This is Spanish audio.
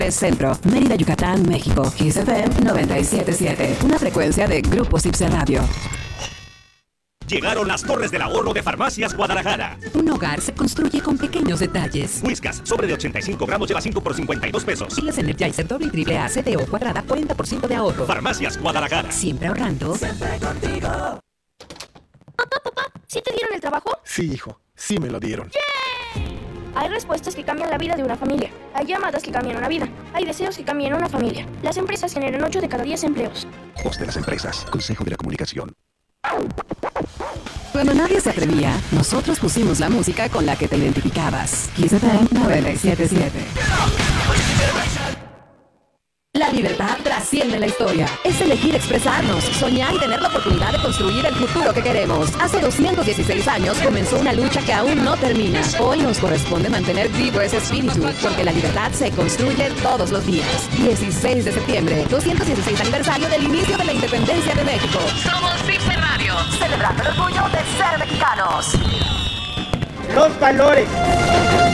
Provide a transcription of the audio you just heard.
Centro, Mérida, Yucatán, México. Kiss FM 97.7, una frecuencia de Grupo Zipse Radio. Llegaron las Torres del Ahorro de Farmacias Guadalajara. Un hogar se construye con pequeños detalles. Whiskas, sobre de 85 gramos lleva 5 por 52 pesos. Pilas Energizer doble y triple A, CTO cuadrada, 40% de ahorro. Farmacias Guadalajara. Siempre ahorrando. Siempre contigo. Papá, ¿sí te dieron el trabajo? Sí, hijo, sí me lo dieron. Hay respuestas que cambian la vida de una familia. Hay llamadas que cambian una vida. Hay deseos que cambian una familia. Las empresas generan 8 de cada 10 empleos. Voz de las empresas. Consejo de la Comunicación. Cuando nadie se atrevía, nosotros pusimos la música con la que te identificabas. Kiss FM 97.7. La libertad trasciende la historia. Es elegir expresarnos, soñar y tener la oportunidad de construir el futuro que queremos. Hace 216 años comenzó una lucha que aún no termina. Hoy nos corresponde mantener vivo ese espíritu, porque la libertad se construye todos los días. 16 de septiembre, 216 aniversario del inicio de la independencia de México. Somos Zipse Radio, celebrando el orgullo de ser mexicanos. Los valores